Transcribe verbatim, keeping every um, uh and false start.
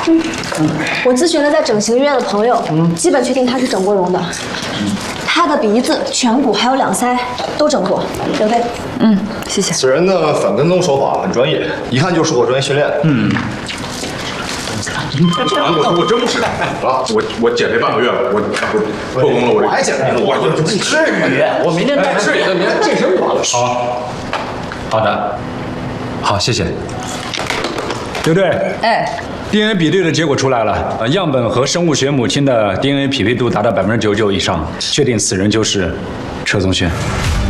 嗯，我咨询了在整形医院的朋友，嗯，基本确定他是整过容的。嗯，他的鼻子、颧骨还有两腮都整过，刘队。 嗯，谢谢。 此人的反跟踪手法很专业，一看就受过专业训练。嗯。 我我真不是啊！我我减肥半个月了，我我破功了，我我还减肥，我就不至于。 我明天带是，明天这身完了。 好，好的，好，谢谢。 刘队， 哎 ，D N A 比对的结果出来了，呃，样本和生物学母亲的 D N A 匹配度达到百分之九十九以上，确定此人就是车宗轩。